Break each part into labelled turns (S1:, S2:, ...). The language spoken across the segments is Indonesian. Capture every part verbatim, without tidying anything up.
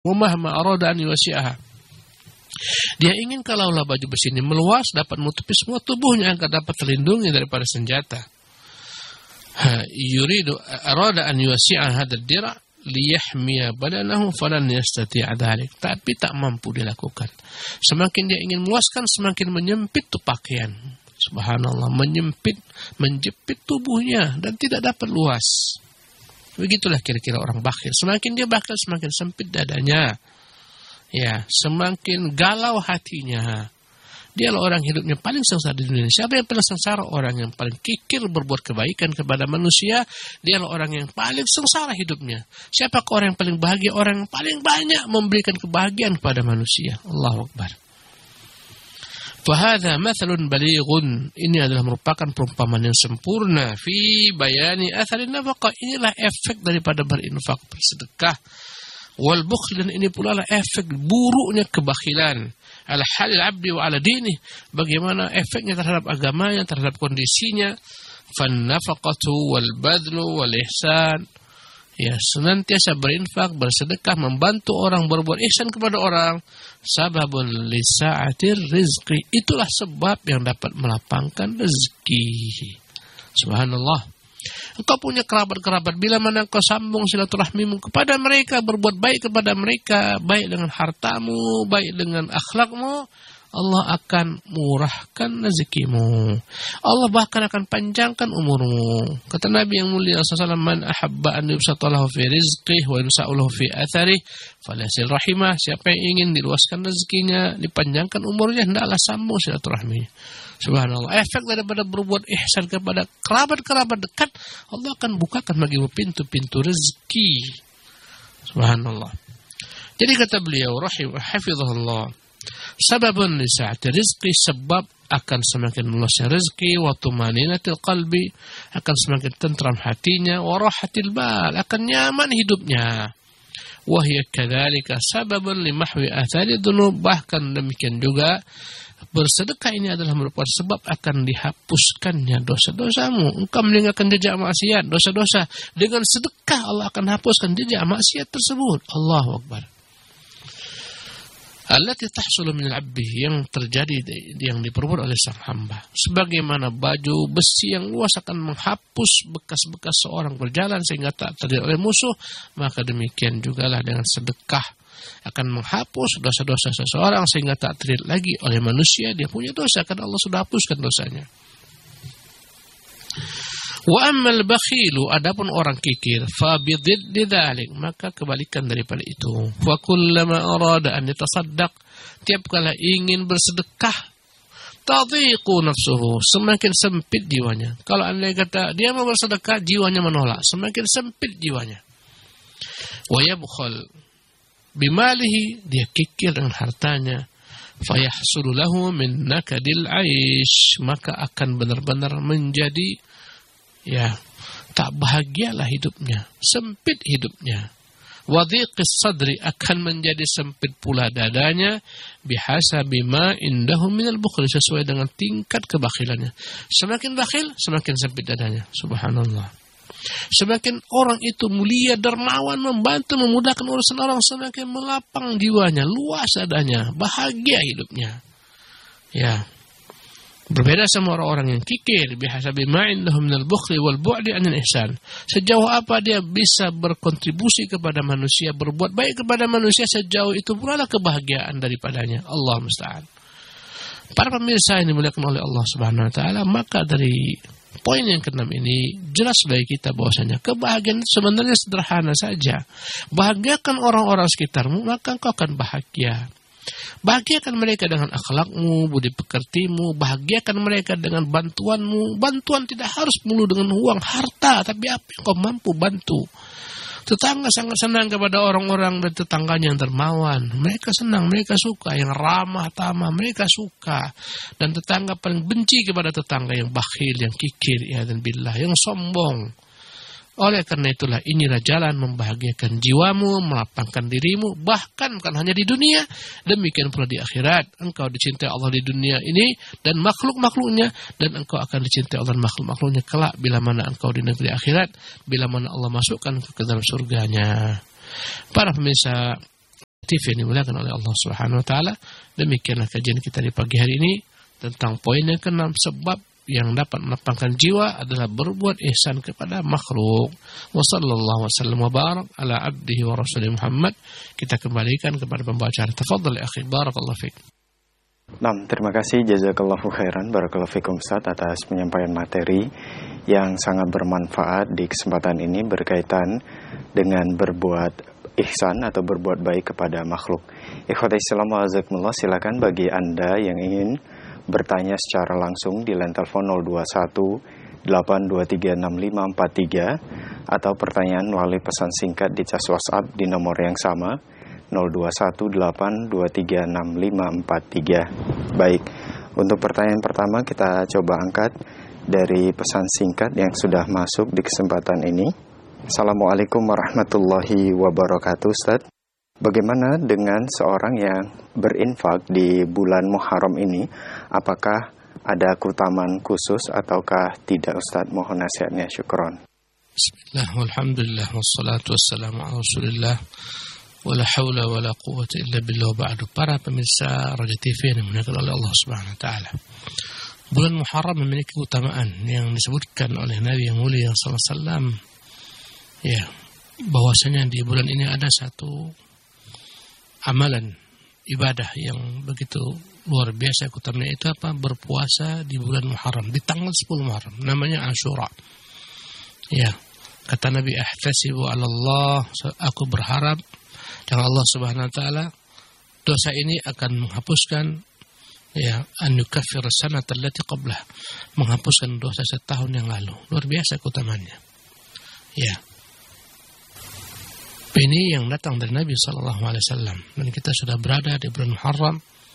S1: wa mahma arada an yuwasi'aha. Dia ingin kalaulah baju besi ini meluas dapat menutupi semua tubuhnya agar dapat terlindungi daripada senjata. Ha, yuridu arada an yuwasi'a hadzal dir' liyahmiya badanahu falan yastati'a dzalik. Tapi tak mampu dilakukan. Semakin dia ingin meluaskan semakin menyempit tuh pakaian. Subhanallah, menyempit, menjepit tubuhnya dan tidak dapat luas. Begitulah kira-kira orang bakhil. Semakin dia bakhil semakin sempit dadanya. Ya, semakin galau hatinya. Dialah orang hidupnya paling sengsara di dunia. Siapa yang paling sengsara? Orang yang paling kikir berbuat kebaikan kepada manusia. Dialah orang yang paling sengsara hidupnya. Siapakah orang yang paling bahagia? Orang yang paling banyak memberikan kebahagiaan kepada manusia. Allahu Akbar. Fahadha mathalun balighun. Ini adalah merupakan perumpamaan yang sempurna fi bayani atharin nafaqah. Inilah efek daripada berinfak, bersedekah. Wal bukhl, dan ini pula lah efek buruknya kebakhilan. Ala halil abdi wa ala dini, bagaimana efeknya terhadap agamanya, terhadap kondisinya. Fan nafaqatu wal badlu wal ihsan, ya, senantiasa berinfak, bersedekah, membantu orang, berbuat ihsan kepada orang. Sababun li sa'atir rizqi, itulah sebab yang dapat melapangkan rezeki. Subhanallah. Engkau punya kerabat-kerabat, bila mana engkau sambung silaturahmimu kepada mereka, berbuat baik kepada mereka, baik dengan hartamu, baik dengan akhlakmu, Allah akan murahkan rezekimu. Allah bahkan akan panjangkan umurmu. Kata Nabi yang mulia sallallahu alaihi wasallam, man ahabba an yubsatalahu fi rizqihi wa yunsa'ulahu fi atharihi falyasil rahimah. Siapa yang ingin diluaskan rezekinya, dipanjangkan umurnya, hendaklah sambung silaturahmi. Subhanallah, efek daripada berbuat ihsan kepada kerabat-kerabat dekat, Allah akan bukakan bagimu pintu-pintu rezeki. Subhanallah. Jadi kata beliau rahim hafizahullah, sababun li sa'ati rizqi, sebab akan semakin luasnya rezeki, wa tumaninatil qalbi, akan semakin tentram hatinya, wa rahatil bal, akan nyaman hidupnya. Wa hiya kadzalika sababun li mahwi athari dzunub, bahkan demikian juga bersedekah ini adalah merupakan sebab akan dihapuskannya dosa-dosamu. Engkau meninggalkan jejak maksiat, dosa-dosa, dengan sedekah Allah akan hapuskan jejak maksiat tersebut. Allahu Akbar. Allati tahsulu min al-'abdi, yang terjadi, yang diperbuat oleh sang hamba. Sebagaimana baju besi yang luas akan menghapus bekas-bekas seorang berjalan sehingga tak terlihat oleh musuh, maka demikian jugalah dengan sedekah akan menghapus dosa-dosa seseorang sehingga tak terlihat lagi oleh manusia dia punya dosa, karena Allah sudah hapuskan dosanya. Wa ammal bakhilu, adapun orang kikir, fa bididdi dzalik, maka kebalikan daripada itu. Fa kullama arada an yatasaddaq, tiap kala ingin bersedekah, tadhiqu nafsuhu, semakin sempit jiwanya. Kalau andai kata dia mau bersedekah, jiwanya menolak, semakin sempit jiwanya. Wa yabkhal bimalihi, dia kikir dengan hartanya. Fayahsulu lahu min nakadil aish, maka akan benar-benar menjadi, ya, tak bahagialah hidupnya, sempit hidupnya. Wadhiqis sadri, akan menjadi sempit pula dadanya, bihasabi ma indahu minal bukhl, sesuai dengan tingkat kebakhilannya. Semakin bakhil, semakin sempit dadanya. Subhanallah. Semakin orang itu mulia, dermawan, membantu, memudahkan urusan orang, semakin melapang jiwanya, luas dadanya, bahagia hidupnya. Ya. Berbeda sama orang-orang yang kikir, bihasabi ma indahu minal bukhli wal bu'di 'anil ihsan. Sejauh apa dia bisa berkontribusi kepada manusia, berbuat baik kepada manusia, sejauh itu pula lah kebahagiaan daripadanya. Allah musta'an. Para pemirsa yang dimuliakan oleh Allah Subhanahu wa taala, maka dari poin yang keenam ini jelas bagi kita bahwasanya kebahagiaan sebenarnya sederhana saja. Bahagiakan orang-orang sekitarmu, maka engkau akan bahagia. Bahagiakan mereka dengan akhlakmu, budi pekertimu, bahagiakan mereka dengan bantuanmu. Bantuan tidak harus melulu dengan uang, harta, tapi apa yang kau mampu bantu. Tetangga sangat senang kepada orang-orang dan tetangganya yang dermawan. Mereka senang, mereka suka. Yang ramah tamah, mereka suka. Dan tetangga paling benci kepada tetangga yang bakhil, yang kikir, ya dan billah, yang sombong. Oleh karena itulah, inilah jalan membahagiakan jiwamu, melapangkan dirimu, bahkan bukan hanya di dunia, demikian pula di akhirat. Engkau dicintai Allah di dunia ini dan makhluk-makhluknya, dan engkau akan dicintai Allah dan makhluk-makhluknya kelak bila mana engkau di negeri akhirat, bila mana Allah masukkan ke dalam surganya. Para pemirsa T V yang dimuliakan oleh Allah Subhanahu wa taala. Demikianlah kajian kita di pagi hari ini tentang poin yang keenam, sebab yang dapat melapangkan jiwa adalah berbuat ihsan kepada makhluk. Wa sallallahu wasallam wa barak ala abdihi wa rasulih Muhammad. Kita kembalikan kepada pembacaan. Tafadhal ya akhi, barakallahu fiik.
S2: Nah, terima kasih jazakallahu khairan barakallahu fikum Ustaz atas penyampaian materi yang sangat bermanfaat di kesempatan ini berkaitan dengan berbuat ihsan atau berbuat baik kepada makhluk. Ikhwatul Islam wa azakumullah, silakan bagi Anda yang ingin bertanya secara langsung di line telepon nol dua satu delapan dua tiga enam lima empat tiga atau pertanyaan melalui pesan singkat di cas WhatsApp di nomor yang sama nol dua satu delapan dua tiga enam lima empat tiga. Baik, untuk pertanyaan pertama kita coba angkat dari pesan singkat yang sudah masuk di kesempatan ini. Assalamualaikum warahmatullahi wabarakatuh Ustaz. Bagaimana dengan seorang yang berinfak di bulan Muharram ini? Apakah ada keutamaan khusus ataukah tidak Ustaz? Mohon nasihatnya, syukron.
S1: Bismillah, walhamdulillah, wassalatu wassalamu ala rasulillah, wala hawla wala quwwata illa billah, ba'du. Para pemirsa Raja T V yang dimuliakan oleh Allah Subhanahu wa taala. Bulan Muharram memiliki keutamaan yang disebutkan oleh Nabi yang mulia sallallahu alaihi wasallam. Ya, bahwasanya di bulan ini ada satu amalan ibadah yang begitu luar biasa keutamanya, itu apa? Berpuasa di bulan Muharram, di tanggal sepuluh Muharram, namanya Ashura. Ya, kata Nabi, ahtasibu 'ala Allah, aku berharap dengan Allah Subhanahu wa taala dosa ini akan menghapuskan, ya, an yukaffir sanata allati qablah, menghapuskan dosa setahun yang lalu. Luar biasa keutamanya. Ya. Ini yang datang dari Nabi sallallahu alaihi wasallam, dan kita sudah berada di bulan Muharram,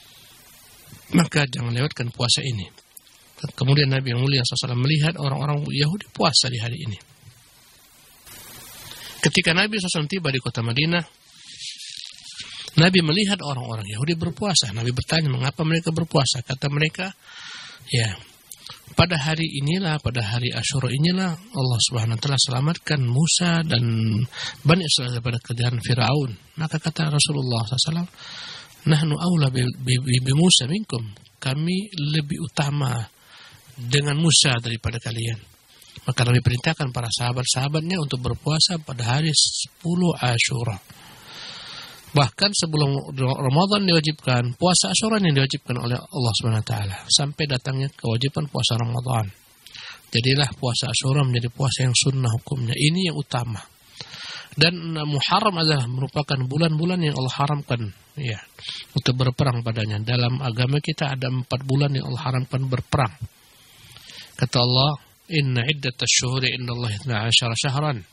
S1: maka jangan lewatkan puasa ini. Kemudian Nabi yang mulia sallallahu alaihi wasallam melihat orang-orang Yahudi puasa di hari ini. Ketika Nabi sallallahu alaihi wasallam tiba di kota Madinah, Nabi melihat orang-orang Yahudi berpuasa. Nabi bertanya, mengapa mereka berpuasa? Kata mereka, ya, pada hari inilah, pada hari Asyura inilah Allah Subhanahu wa taala selamatkan Musa dan Bani Israil daripada kejaran Firaun. Maka kata Rasulullah sallallahu alaihi wasallam, nahnu aula bi, bi, bi Musa minkum. Kami lebih utama dengan Musa daripada kalian. Maka Nabi perintahkan para sahabat-sahabatnya untuk berpuasa pada hari sepuluh Asyura. Bahkan sebelum Ramadan diwajibkan, puasa Asyura yang diwajibkan oleh Allah Subhanahu wa taala sampai datangnya kewajiban puasa Ramadan. Jadilah puasa Asyura menjadi puasa yang sunnah hukumnya. Ini yang utama. Dan Muharram adalah merupakan bulan-bulan yang Allah haramkan, ya, untuk berperang padanya. Dalam agama kita ada empat bulan yang Allah haramkan berperang. Kata Allah, inna iddatash syuhuri indallahi ithna asyara syahran.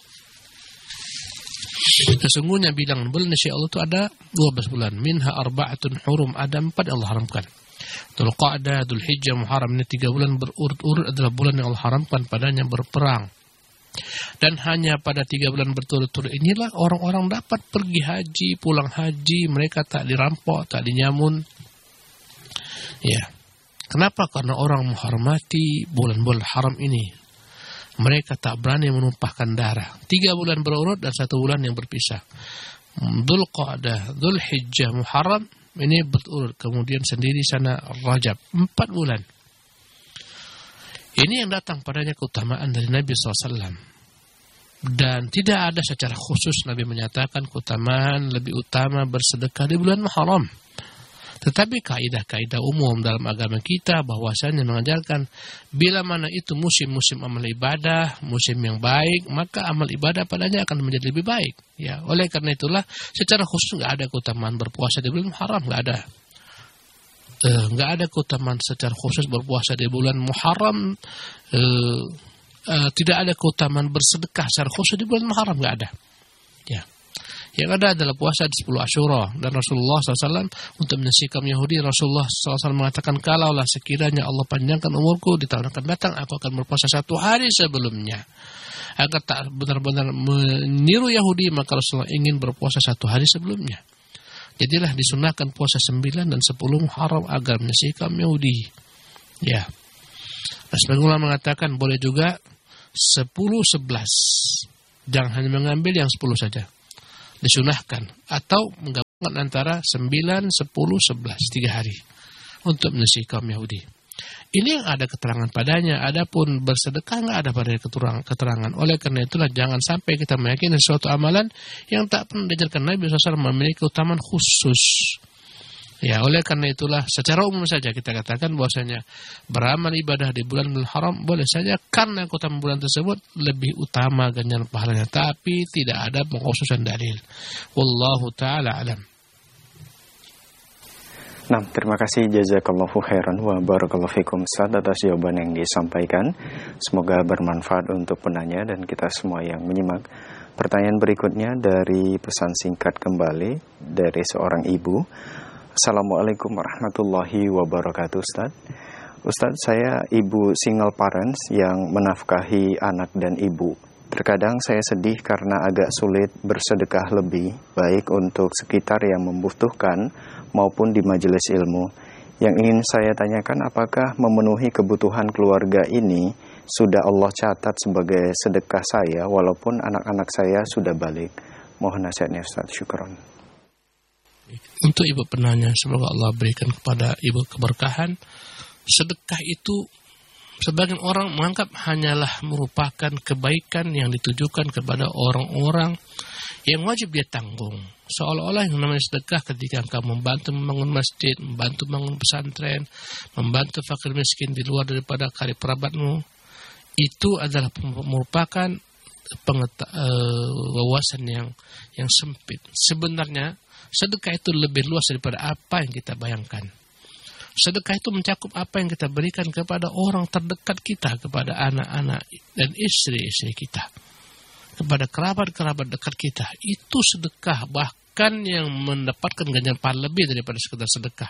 S1: Sesungguhnya bilangan bulan di sisi Allah itu ada dua belas bulan. Minha arba'atun hurum, ada empat yang Allah haramkan. Dzulqa'dah, Dzulhijjah, Muharram, ini tiga bulan berurut-urut adalah bulan yang Allah haramkan padanya berperang. Dan hanya pada tiga bulan berturut-turut inilah orang-orang dapat pergi haji, pulang haji, mereka tak dirampok, tak dinyamun. Ya. Kenapa? Karena orang menghormati bulan-bulan haram ini. Mereka tak berani menumpahkan darah. Tiga bulan berurut dan satu bulan yang berpisah. Dzulqa'dah, Dzulhijjah, Muharram ini berurut. Kemudian sendiri sana Rajab. Empat bulan. Ini yang datang padanya keutamaan dari Nabi shallallahu alaihi wasallam. Dan tidak ada secara khusus Nabi menyatakan keutamaan lebih utama bersedekah di bulan Muharram. Tetapi kaidah-kaidah umum dalam agama kita bahwasanya mengajarkan bila mana itu musim-musim amal ibadah, musim yang baik, maka amal ibadah padanya akan menjadi lebih baik. Ya, oleh karena itulah secara khusus nggak ada keutamaan berpuasa di bulan Muharram, nggak ada. Eh, nggak ada keutamaan secara khusus berpuasa di bulan Muharram. Eh, eh, tidak ada keutamaan bersedekah secara khusus di bulan Muharram, nggak ada. Ya. Yang ada adalah puasa di sepuluh Asyura. Dan Rasulullah shallallahu alaihi wasallam untuk menyaksikan Yahudi, Rasulullah shallallahu alaihi wasallam mengatakan, kalaulah sekiranya Allah panjangkan umurku di tahun akan datang, aku akan berpuasa satu hari sebelumnya. Agar tak benar-benar meniru Yahudi, maka Rasulullah ingin berpuasa satu hari sebelumnya. Jadilah disunahkan puasa sembilan dan sepuluh Muharram agar menyaksikan Yahudi. Ya. Nah, sebagian ulama mengatakan boleh juga sepuluh sebelas. Jangan hanya mengambil yang sepuluh saja. Disunahkan atau menggabungkan waktu antara sembilan, sepuluh, sebelas, tiga hari untuk menyelesaikan kaum Yahudi. Ini yang ada keterangan padanya. Adapun bersedekah nggak ada pada keterangan. Oleh karena itulah jangan sampai kita meyakini suatu amalan yang tak pernah diajarkan Nabi shallallahu alaihi wasallam memiliki keutamaan khusus. Ya, oleh karena itulah secara umum saja kita katakan bahwasanya beramal ibadah di bulan Haram boleh saja karena keutamaan bulan tersebut lebih utama ganjaran pahalanya, tapi tidak ada pengkhususan dalil. Wallahu taala alam.
S2: Nah, terima kasih jazakallahu khairan wa barakallahu fikum Ustaz atas jawaban yang disampaikan. Semoga bermanfaat untuk penanya dan kita semua yang menyimak. Pertanyaan berikutnya dari pesan singkat kembali dari seorang ibu. Assalamualaikum warahmatullahi wabarakatuh Ustaz. Ustaz, saya ibu single parents yang menafkahi anak dan ibu. Terkadang saya sedih karena agak sulit bersedekah lebih baik untuk sekitar yang membutuhkan maupun di majelis ilmu. Yang ingin saya tanyakan, apakah memenuhi kebutuhan keluarga ini sudah Allah catat sebagai sedekah saya walaupun anak-anak saya sudah balik? Mohon nasihatnya Ustaz. Syukron.
S1: Untuk ibu penanya, semoga Allah berikan kepada ibu keberkahan. Sedekah itu sebagian orang menganggap hanyalah merupakan kebaikan yang ditujukan kepada orang-orang yang wajib dia tanggung. Seolah-olah yang namanya sedekah ketika engkau membantu membangun masjid, membantu membangun pesantren, membantu fakir miskin di luar daripada karib kerabatmu, itu adalah merupakan pengeta- uh, wawasan yang yang sempit. Sebenarnya sedekah itu lebih luas daripada apa yang kita bayangkan. Sedekah itu mencakup apa yang kita berikan kepada orang terdekat kita, kepada anak-anak dan istri-istri kita, kepada kerabat-kerabat dekat kita. Itu sedekah, bahkan yang mendapatkan ganjaran pahala lebih daripada sekedar sedekah.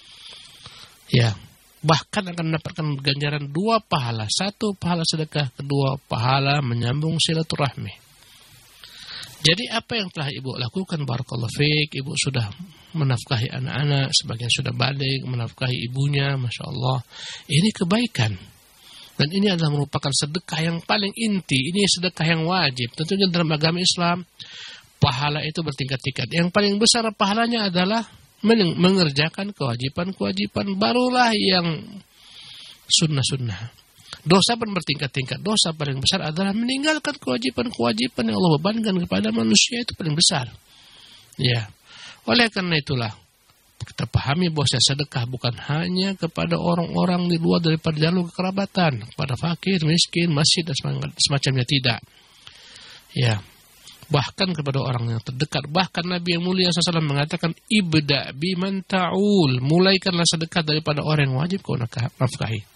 S1: Ya, bahkan akan mendapatkan ganjaran dua pahala. Satu pahala sedekah, kedua pahala menyambung silaturahmi. Jadi apa yang telah ibu lakukan, barakallahu fiik, ibu sudah menafkahi anak-anak, sebagian sudah balik, menafkahi ibunya, masya Allah. Ini kebaikan. Dan ini adalah merupakan sedekah yang paling inti. Ini sedekah yang wajib. Tentunya dalam agama Islam, pahala itu bertingkat-tingkat. Yang paling besar pahalanya adalah mengerjakan kewajiban-kewajiban, barulah yang sunnah-sunnah. Dosa pun bertingkat-tingkat. Dosa paling besar adalah meninggalkan kewajiban-kewajiban yang Allah bebankan kepada manusia, itu paling besar. Ya. Oleh karena itulah kita pahami bahwa sedekah bukan hanya kepada orang-orang di luar daripada jalur kekerabatan, kepada fakir, miskin, masjid dan semacamnya, tidak. Ya. Bahkan kepada orang yang terdekat. Bahkan Nabi yang mulia shallallahu alaihi wasallam mengatakan, ibda biman ta'ul, mulaikanlah sedekah daripada orang yang wajib kau nafkahi.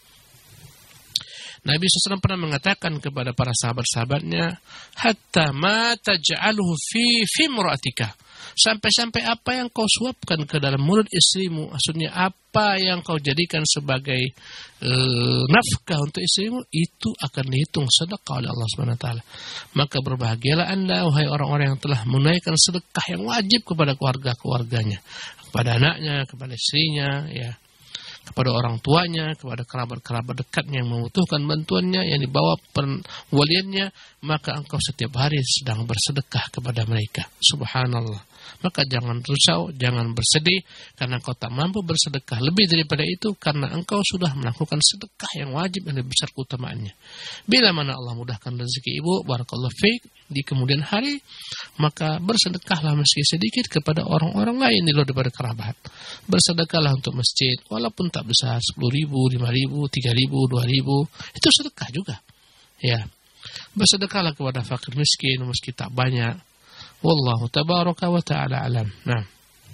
S1: Nabi shallallahu alaihi wasallam pernah mengatakan kepada para sahabat-sahabatnya, hatta ma taj'aluhu fi fi mura'atika, sampai-sampai apa yang kau suapkan ke dalam mulut istrimu, maksudnya apa yang kau jadikan sebagai e, nafkah untuk istrimu, itu akan dihitung sedekah oleh Allah Subhanahu wa taala. Maka berbahagialah Anda wahai orang-orang yang telah menunaikan sedekah yang wajib kepada keluarga-keluarganya, kepada anaknya, kepada istrinya, ya, kepada orang tuanya, kepada kerabat-kerabat dekatnya yang membutuhkan bantuannya, yang dibawa perwaliannya, maka engkau setiap hari sedang bersedekah kepada mereka. Subhanallah. Maka jangan risau, jangan bersedih karena engkau tak mampu bersedekah. Lebih daripada itu, karena engkau sudah melakukan sedekah yang wajib yang lebih besar keutamaannya. Bila mana Allah mudahkan rezeki ibu, barakallahu fiik, di kemudian hari, maka bersedekahlah meski sedikit kepada orang-orang lain di luar daripada kerabat. Bersedekahlah untuk masjid, walaupun tak besar, sepuluh ribu, lima ribu, tiga ribu, dua ribu, itu sedekah juga. Ya, bersedekahlah kepada fakir miskin meski tak banyak. Wallahu tabaraka wa ta'ala alam. Nah.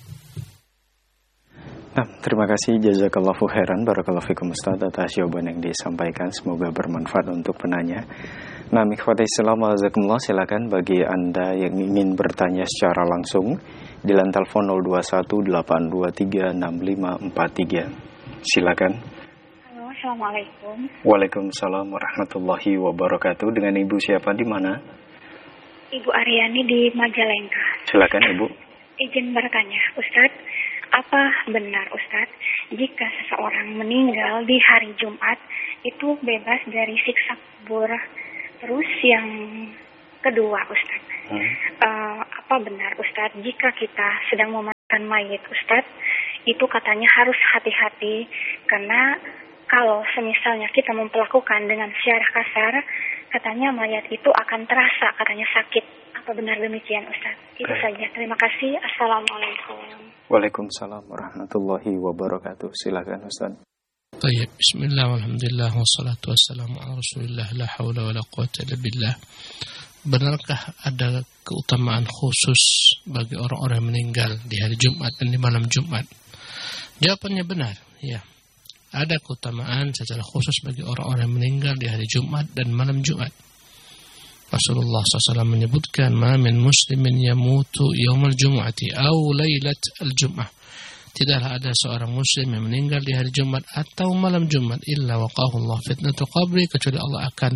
S2: Nah, terima kasih jazakallahu khairan barakallahu fikum Ustaz atas jawaban yang disampaikan, semoga bermanfaat untuk penanya. Nah, ikhwati Islam wajazakumullah, silakan bagi Anda yang ingin bertanya secara langsung di line telepon nol dua satu delapan dua tiga enam lima empat tiga. Silakan.
S3: Halo, assalamualaikum.
S2: Waalaikumsalam warahmatullahi wabarakatuh. Dengan Ibu siapa, di mana?
S3: Ibu Aryani di Majalengka.
S2: Silakan Ibu.
S3: Izin bertanya, Ustadz, apa benar Ustadz jika seseorang meninggal di hari Jumat itu bebas dari siksa kubur? Terus yang kedua Ustadz, hmm. uh, apa benar Ustadz jika kita sedang kan mayit Ustadz, itu katanya harus hati-hati karena kalau semisalnya kita memperlakukan dengan secara kasar, katanya mayat itu akan terasa katanya sakit. Apa benar demikian Ustadz? Itu Baik. saja. Terima kasih. Assalamualaikum.
S2: Waalaikumsalam warahmatullahi wabarakatuh. Silakan Ustadz.
S1: Baik, bismillah walhamdulillah wassalatu wassalamu ala rasulillah la hawla wa la quwata illa billah. Benarkah ada keutamaan khusus bagi orang-orang yang meninggal di hari Jumat dan di malam Jumat? Jawabannya benar, ya. Ada keutamaan secara khusus bagi orang-orang yang meninggal di hari Jumat dan malam Jumat. Rasulullah shallallahu alaihi wasallam menyebutkan, "Ma min muslimin yamutu yaumal jum'ati aw lailat al-jum'ah." Tidaklah ada seorang muslim yang meninggal di hari Jumat atau malam Jumat illa waqahu Allah fitnatul qabri, kecuali Allah akan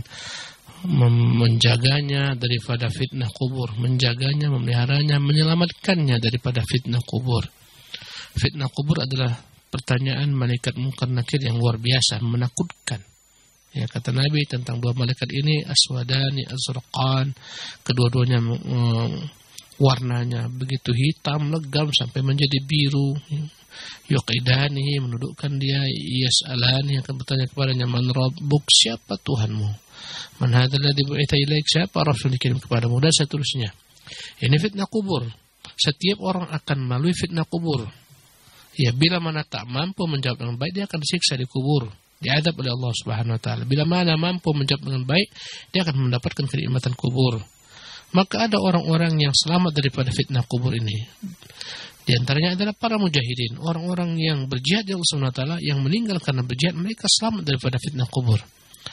S1: menjaganya daripada fitnah kubur, menjaganya, memeliharanya, menyelamatkannya daripada fitnah kubur. Fitnah kubur adalah pertanyaan malaikat munkar nakir yang luar biasa, menakutkan. Ya, kata Nabi tentang dua malaikat ini, aswadani azraqan, kedua-duanya um, warnanya begitu hitam legam sampai menjadi biru. Yuqidani, menundukkan dia, yas'alani, akan bertanya kepadanya, man rabbuk, siapa Tuhanmu? Man hadzal ladzi bu'itsa ilaik, siapa rasul dikirim kepadamu, dan seterusnya. Ini fitnah kubur. Setiap orang akan melalui fitnah kubur. Ya, bila mana tak mampu menjawab dengan baik, dia akan disiksa di kubur, diadab oleh Allah Subhanahu wa taala. Bila mana mampu menjawab dengan baik, dia akan mendapatkan kenikmatan kubur. Maka ada orang-orang yang selamat daripada fitnah kubur ini. Di antaranya adalah para mujahidin, orang-orang yang berjihad di Allah Subhanahu wa taala, yang meninggal karena berjihad, mereka selamat daripada fitnah kubur.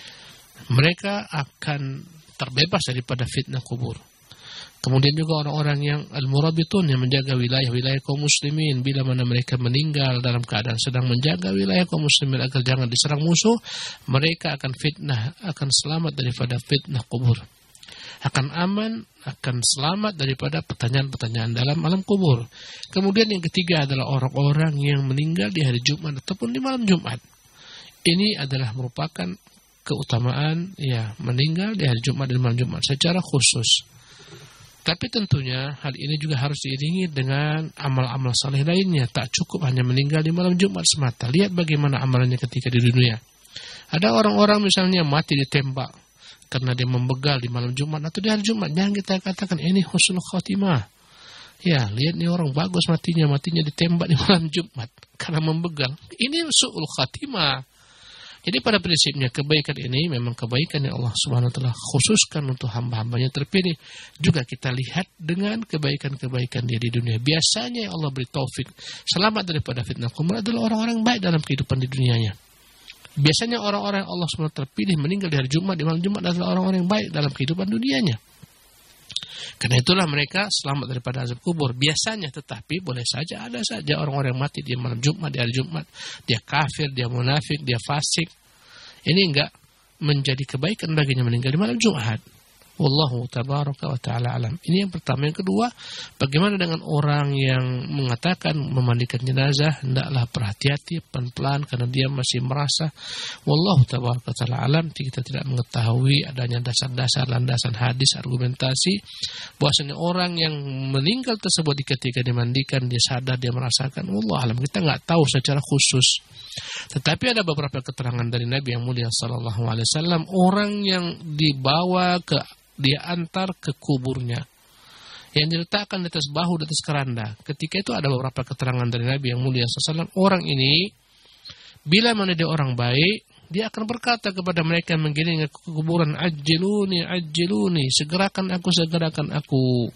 S1: Mereka akan terbebas daripada fitnah kubur. Kemudian juga orang-orang yang al-murabitun, yang menjaga wilayah-wilayah kaum muslimin, bila mana mereka meninggal dalam keadaan sedang menjaga wilayah kaum muslimin agar jangan diserang musuh, mereka akan fitnah, akan selamat daripada fitnah kubur. Akan aman, akan selamat daripada pertanyaan-pertanyaan dalam alam kubur. Kemudian yang ketiga adalah orang-orang yang meninggal di hari Jumat ataupun di malam Jumat. Ini adalah merupakan keutamaan, ya, meninggal di hari Jumat dan malam Jumat secara khusus. Tapi tentunya hal ini juga harus diiringi dengan amal-amal saleh lainnya. Tak cukup hanya meninggal di malam Jumat semata. Lihat bagaimana amalannya ketika di dunia. Ada orang-orang misalnya mati ditembak karena dia membegal di malam Jumat atau di hari Jumat. Jangan kita katakan ini husnul khatimah. Ya, lihat nih orang bagus matinya, matinya ditembak di malam Jumat karena membegal. Ini su'ul khatimah. Jadi pada prinsipnya kebaikan ini memang kebaikan yang Allah Subhanahu wa taala khususkan untuk hamba-hambanya terpilih. Juga kita lihat dengan kebaikan-kebaikan dia di dunia. Biasanya yang Allah beri taufik selamat daripada fitnah kubur adalah orang-orang baik dalam kehidupan di dunianya. Biasanya orang-orang yang Allah Subhanahu wa taala terpilih meninggal di hari Jumat, di malam Jumat adalah orang-orang yang baik dalam kehidupan dunianya. Karena itulah mereka selamat daripada azab kubur. Biasanya, tetapi boleh saja ada saja orang-orang yang mati di malam Jumat, di hari Jumat, dia kafir, dia munafik, dia fasik. Ini enggak menjadi kebaikan baginya meninggal di malam Jumat. Wallahu tabaraka wa ta'ala alam. Ini yang pertama. Yang kedua, bagaimana dengan orang yang mengatakan memandikan jenazah, hendaklah berhati-hati, pelan-pelan, karena dia masih merasa. Wallahu tabaraka wa ta'ala alam. Kita tidak mengetahui adanya dasar-dasar, landasan hadis, argumentasi, bahwasanya orang yang meninggal tersebut ketika dimandikan, dia sadar, dia merasakan. Wallahu alam. Kita nggak tahu secara khusus. Tetapi ada beberapa keterangan dari Nabi yang mulia sallallahu alaihi wasallam, orang yang dibawa ke, dia antar ke kuburnya, yang diletakkan di atas bahu, di atas keranda. Ketika itu ada beberapa keterangan dari Nabi yang mulia sallallahu alaihi wasallam, orang ini bila mana dia orang baik, dia akan berkata kepada mereka yang menggiring ke kuburan, ajiluni, ajiluni, segerakan aku, segerakan aku.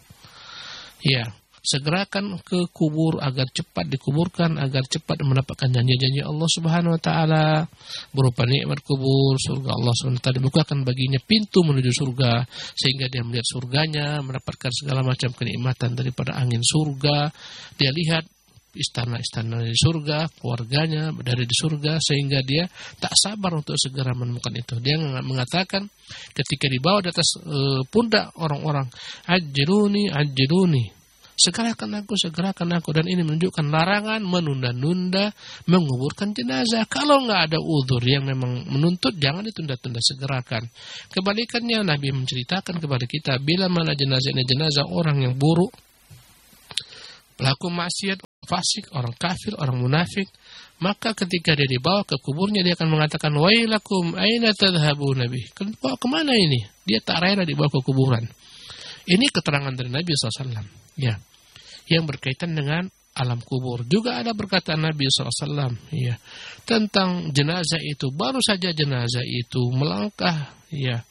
S1: Ya, segerakan ke kubur agar cepat dikuburkan, agar cepat mendapatkan janji-janji Allah Subhanahu wa taala berupa nikmat kubur, surga Allah Subhanahu wa taala. Dibukakan baginya pintu menuju surga sehingga dia melihat surganya, mendapatkan segala macam kenikmatan daripada angin surga. Dia lihat istana-istana di surga, keluarganya dari di surga, sehingga dia tak sabar untuk segera menemukan itu. Dia mengatakan ketika dibawa di atas e, pundak orang-orang, ajiluni, ajiluni, segerakan aku, segerakan aku. Dan ini menunjukkan larangan menunda-nunda menguburkan jenazah. Kalau nggak ada uzur yang memang menuntut, jangan ditunda-tunda, segerakan. Kebalikannya, Nabi menceritakan kepada kita, bila mana jenazah ini jenazah orang yang buruk, pelaku maksiat, fasik, orang kafir, orang munafik, maka ketika dia dibawa ke kuburnya dia akan mengatakan, wailakum aina tadhhabuna bih? Kemana ini? Dia tak rela dibawa ke kuburan. Ini keterangan dari Nabi shallallahu alaihi wasallam, ya, yang berkaitan dengan alam kubur. Juga ada perkataan Nabi shallallahu alaihi wasallam, ya, tentang jenazah itu. Baru saja jenazah itu melangkah, ya,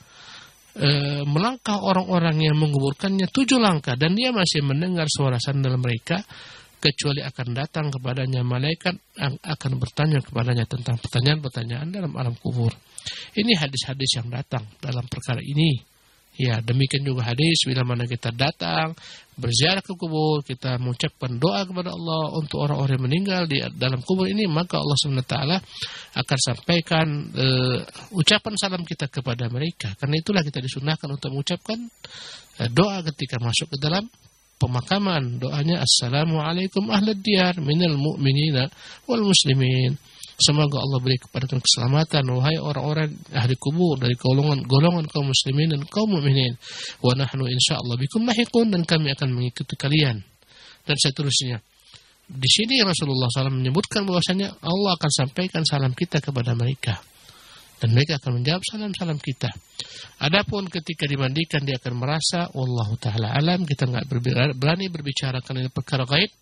S1: e, melangkah orang-orang yang menguburkannya tujuh langkah, dan dia masih mendengar suara sandal mereka, kecuali akan datang kepadanya malaikat yang akan bertanya kepadanya tentang pertanyaan-pertanyaan dalam alam kubur. Ini hadis-hadis yang datang dalam perkara ini. Ya, demikian juga hadis bila mana kita datang berziarah ke kubur, kita mengucapkan doa kepada Allah untuk orang-orang yang meninggal di dalam kubur ini, maka Allah subhanahu wa taala akan sampaikan uh, ucapan salam kita kepada mereka. Karena itulah kita disunahkan untuk mengucapkan uh, doa ketika masuk ke dalam pemakaman. Doanya, Assalamualaikum ahlad diyar minal mu'minina wal muslimin. Semoga Allah beri kepada kalian keselamatan, wahai orang-orang ahli kubur dari golongan golongan kaum muslimin dan kaum mukminin. Wa nahnu insyaallah bikum lahiqun, dan kami akan mengikuti kalian. Dan seterusnya. Di sini Rasulullah shallallahu alaihi wasallam menyebutkan bahwasanya Allah akan sampaikan salam kita kepada mereka, dan mereka akan menjawab salam-salam kita. Adapun ketika dimandikan dia akan merasa wallahu taala alam, kita enggak berani berbicara karena perkara gaib,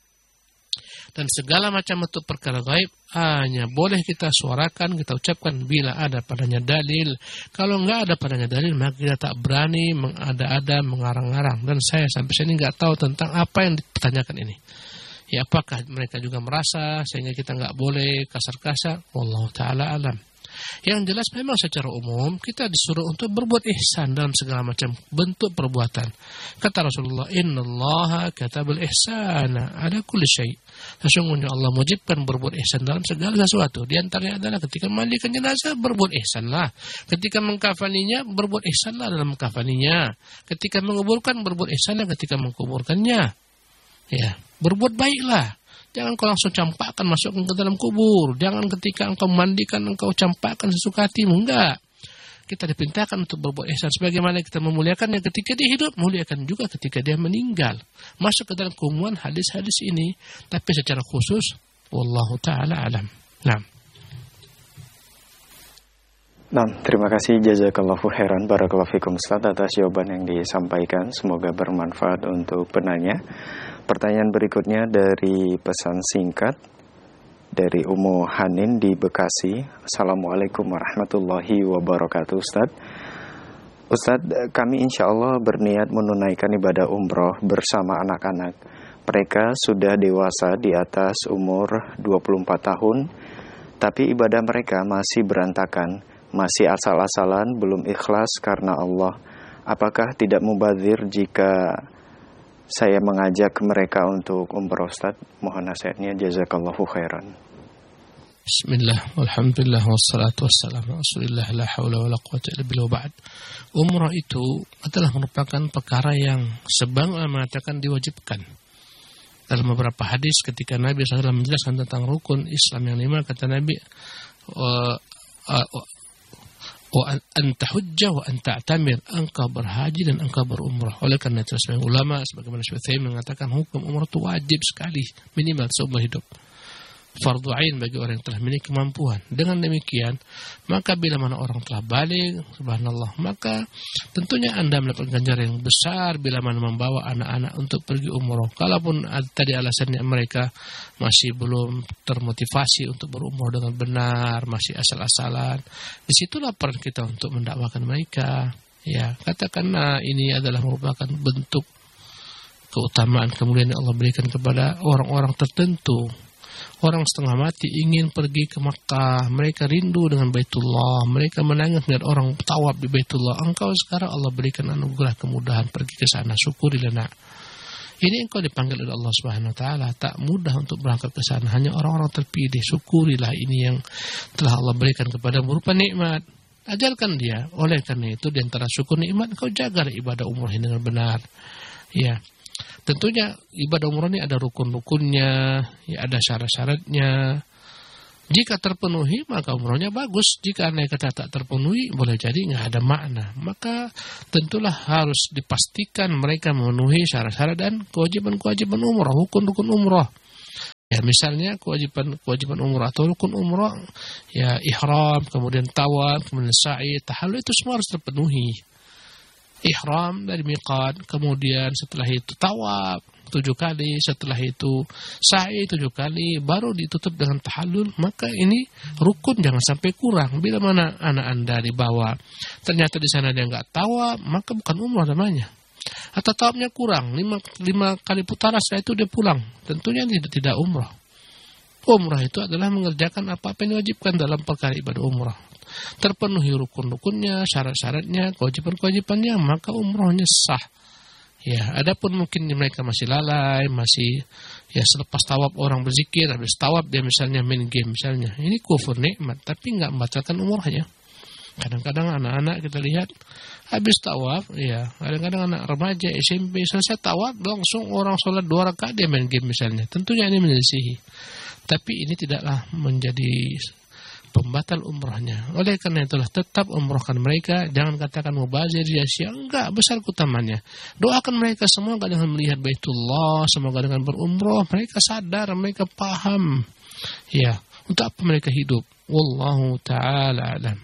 S1: dan segala macam bentuk perkara gaib hanya boleh kita suarakan, kita ucapkan bila ada padanya dalil. Kalau enggak ada padanya dalil, maka kita tak berani mengada-ada, mengarang-arang. Dan saya sampai sini enggak tahu tentang apa yang dipertanyakan ini. Ya, apakah mereka juga merasa sehingga kita enggak boleh kasar-kasar? Wallahu taala alam. Yang jelas memang secara umum kita disuruh untuk berbuat ihsan dalam segala macam bentuk perbuatan. Kata Rasulullah, innallaha katabal ihsana ala kulli syai'. Sesungguhnya Allah mewajibkan berbuat ihsan dalam segala sesuatu. Di antaranya adalah ketika memandikan jenazah, berbuat ihsanlah. Ketika mengkafaninya, berbuat ihsanlah dalam mengkafaninya. Ketika menguburkan, berbuat ihsanlah ketika menguburkannya. Ya, berbuat baiklah. Jangan kau langsung campakkan, masukkan ke dalam kubur. Jangan ketika engkau memandikan, engkau campakkan sesuka hatimu. Enggak. Kita diperintahkan untuk berbuat ihsan. Sebagaimana kita memuliakannya ketika dia hidup, muliakan juga ketika dia meninggal. Masuk ke dalam kumuan hadis-hadis ini. Tapi secara khusus, wallahu ta'ala alam. Nah.
S2: Nah, terima kasih jazakallahu khairan barakallahu fikum Ustaz atas jawaban yang disampaikan. Semoga bermanfaat untuk penanya. Pertanyaan berikutnya dari pesan singkat dari Ummu Hanin di Bekasi. Assalamualaikum warahmatullahi wabarakatuh Ustaz. Ustaz, kami insya Allah berniat menunaikan ibadah umroh bersama anak-anak. Mereka sudah dewasa di atas umur dua puluh empat tahun, tapi ibadah mereka masih berantakan, masih asal-asalan, belum ikhlas karena Allah. Apakah tidak mubadzir jika saya mengajak mereka untuk umroh Ustaz? Mohon nasihatnya, jazakallahu khairan.
S1: Bismillah, walhamdulillah, wassalatu wassalamu rasulillah, la hawla wa la quwwata illa billah, ba'd. Umrah itu adalah merupakan perkara yang sebagaimana mengatakan diwajibkan. Dalam beberapa hadis ketika Nabi shallallahu alaihi wasallam menjelaskan tentang rukun Islam yang lima, kata Nabi, wa, wa, wa anta hujjah wa anta atamir, engkau berhaji dan engkau berumrah. Oleh karena itu sebagian ulama sebagaimana Syekh Utsaimin mengatakan hukum umrah itu wajib sekali, minimal seumur hidup, fardu ain bagi orang yang telah memiliki kemampuan. Dengan demikian, maka bila mana orang telah balik, subhanallah, maka tentunya Anda mendapat ganjaran yang besar bila mana membawa anak-anak untuk pergi umrah. Kalaupun tadi alasannya mereka masih belum termotivasi untuk berumrah dengan benar, masih asal-asalan, disitulah peran kita untuk mendakwakan mereka. Ya, katakanlah ini adalah merupakan bentuk keutamaan kemuliaan yang Allah berikan kepada orang-orang tertentu. Orang setengah mati ingin pergi ke Makkah, mereka rindu dengan Baitullah, mereka menangis melihat orang tawaf di Baitullah. Engkau sekarang Allah berikan anugerah kemudahan pergi ke sana, syukurilah nak. Ini engkau dipanggil oleh Allah Subhanahu wa taala, tak mudah untuk berangkat ke sana, hanya orang-orang terpilih. Syukurilah ini yang telah Allah berikan kepada berupa nikmat. Ajarkan dia. Oleh karena itu di antara syukur nikmat, engkau jagalah ibadah umrah ini dengan benar. Ya. Tentunya ibadah umrah ini ada rukun-rukunnya, ya ada syarat-syaratnya. Jika terpenuhi maka umrahnya bagus. Jika andai kata tak terpenuhi, boleh jadi nggak ada makna. Maka tentulah harus dipastikan mereka memenuhi syarat-syarat dan kewajiban-kewajiban umrah, rukun-rukun umrah. Ya, misalnya kewajiban kewajiban umrah atau rukun umrah, ya ihram, kemudian tawaf, kemudian sa'i, tahallul, itu semua harus terpenuhi. Ihram dari miqat, kemudian setelah itu tawaf tujuh kali, setelah itu sa'i tujuh kali, baru ditutup dengan tahallul. Maka ini rukun, jangan sampai kurang. Bila mana anak Anda dibawa, ternyata di sana dia nggak tawaf, maka bukan umrah namanya. Atau tawafnya kurang, lima, lima kali putaran, setelah itu dia pulang, tentunya tidak, tidak umrah. Umrah itu adalah mengerjakan apa-apa yang diwajibkan dalam perkara ibadah umrah. Terpenuhi rukun-rukunnya, syarat-syaratnya, kewajiban-kewajibannya, maka umrahnya sah. Ya, adapun mungkin mereka masih lalai, masih ya selepas tawaf orang berzikir, habis tawaf dia misalnya main game misalnya, ini kufur nikmat, tapi nggak membatalkan umrahnya. Kadang-kadang anak-anak kita lihat habis tawaf, ya kadang-kadang anak remaja S M P selesai tawaf langsung orang sholat dua rakaat dia main game misalnya. Tentunya ini menyelisihi. Tapi ini tidaklah menjadi pembatal umrahnya. Oleh karena itulah tetap umrahkan mereka. Jangan katakan mubazir, sia-sia. Enggak, besar keutamaannya. Doakan mereka semoga dengan melihat Baitullah, semoga dengan berumrah mereka sadar, mereka paham. Ya, untuk apa mereka hidup. Wallahu ta'ala alam.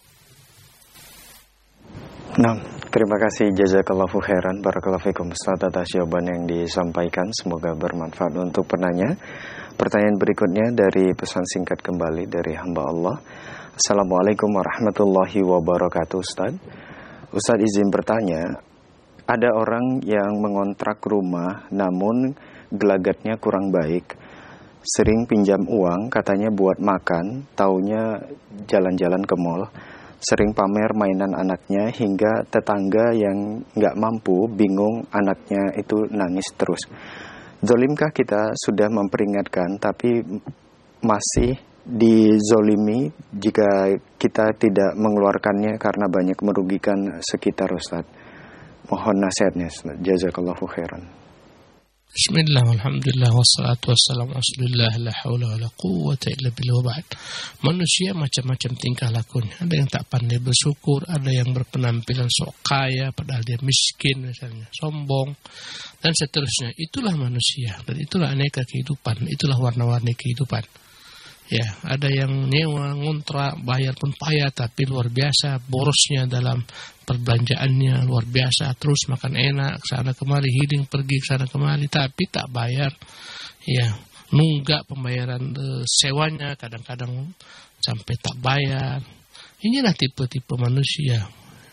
S2: Nah, terima kasih jazakallahu khairan barakallahu fikum Ustaz atas jawaban yang disampaikan, semoga bermanfaat untuk penanya. Pertanyaan berikutnya dari pesan singkat kembali dari hamba Allah. Assalamualaikum warahmatullahi wabarakatuh Ustaz. Ustaz izin bertanya, ada orang yang mengontrak rumah namun gelagatnya kurang baik. Sering pinjam uang katanya buat makan, taunya jalan-jalan ke mall. Sering pamer mainan anaknya hingga tetangga yang nggak mampu bingung anaknya itu nangis terus. Zolimkah kita sudah memperingatkan tapi masih dizolimi jika kita tidak mengeluarkannya karena banyak merugikan sekitar Ustaz? Mohon nasihatnya Ustaz. Jazakallahu khairan.
S1: Bismillah, alhamdulillah, wassalatu wassalamu rasulillah, la hawla wa la quwwata illa billah wa ba'd. Manusia macam-macam tingkah lakunya. Ada yang tak pandai bersyukur, ada yang berpenampilan sok kaya padahal dia miskin misalnya, sombong, dan seterusnya. Itulah manusia, dan itulah aneka kehidupan, itulah warna-warni kehidupan. Ya, ada yang nyewa, ngontrak, bayar pun payah, tapi luar biasa borosnya dalam perbelanjaannya, luar biasa, terus makan enak, kesana kemari, hiding pergi kesana kemari, tapi tak bayar. Ya, nunggak pembayaran e, sewanya, kadang-kadang sampai tak bayar. Inilah tipe-tipe manusia.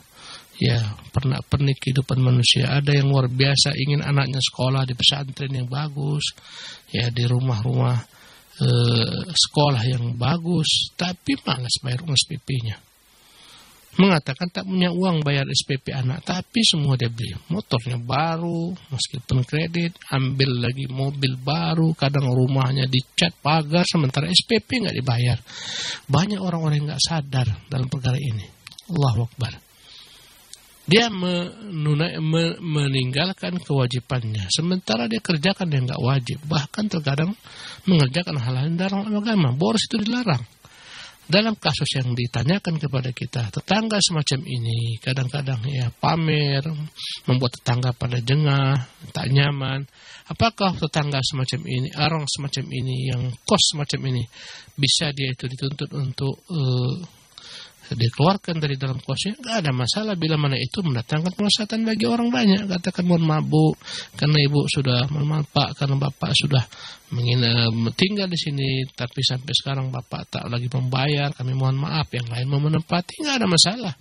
S1: Ya, pernak-pernik kehidupan manusia. Ada yang luar biasa, ingin anaknya sekolah di pesantren yang bagus, ya di rumah-rumah Uh, sekolah yang bagus, tapi malas bayar uang S P P-nya. Mengatakan tak punya uang bayar S P P anak, tapi semua dia beli. Motornya baru, meskipun kredit, ambil lagi mobil baru, kadang rumahnya dicat pagar, sementara S P P nggak dibayar. Banyak orang-orang yang nggak sadar dalam perkara ini. Allahu Akbar. Dia menunai, me, meninggalkan kewajibannya, sementara dia kerjakan yang nggak wajib, bahkan terkadang mengerjakan hal-hal yang dalam agama. Boros itu dilarang. Dalam kasus yang ditanyakan kepada kita, tetangga semacam ini kadang-kadang ya pamer, membuat tetangga pada jengah, tak nyaman. Apakah tetangga semacam ini, orang semacam ini, yang kos semacam ini, bisa dia itu dituntut untuk uh, dikeluarkan dari dalam kosnya? Nggak ada masalah bila mana itu mendatangkan kemaslahatan bagi orang banyak. Katakan mohon maaf Bu, karena ibu sudah bermanfaat, karena bapak sudah menginap, tinggal di sini, tapi sampai sekarang bapak tak lagi membayar, kami mohon maaf, yang lain mau menempati, nggak ada masalah.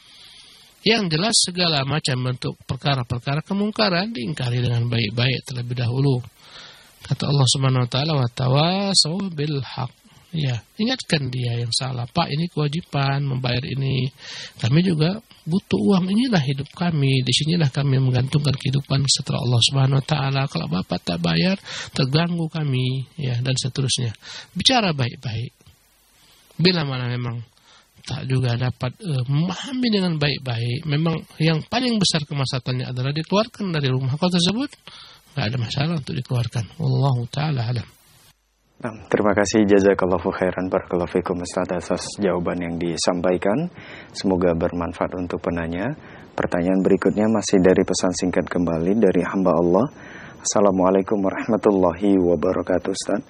S1: Yang jelas segala macam bentuk perkara-perkara kemungkaran diingkari dengan baik-baik terlebih dahulu. Kata Allah Subhanahu wa taala, wa tawasaw bil haq. Ya, ingatkan dia yang salah. Pak, ini kewajiban membayar ini. Kami juga butuh uang. Inilah hidup kami. Di sinilah kami menggantungkan kehidupan setelah Allah Subhanahu Wa Taala. Kalau bapak tak bayar, terganggu kami. Ya, dan seterusnya. Bicara baik-baik. Bila mana memang tak juga dapat uh, memahami dengan baik-baik, memang yang paling besar kemaslahatannya adalah dikeluarkan dari rumah kau tersebut, nggak ada masalah untuk dikeluarkan. Wallahu Taala alam.
S2: Nah, terima kasih jazakallahu khairan barakallahu fikum Ustaz atas jawaban yang disampaikan. Semoga bermanfaat untuk penanya. Pertanyaan berikutnya masih dari pesan singkat kembali dari hamba Allah. Assalamualaikum warahmatullahi wabarakatuh Ustaz.